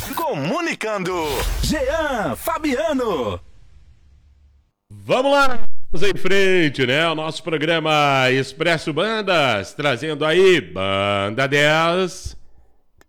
Comunicando, Jean Fabiano. Vamos lá, vamos em frente, né? O nosso programa Expresso Bandas, trazendo aí Banda 10.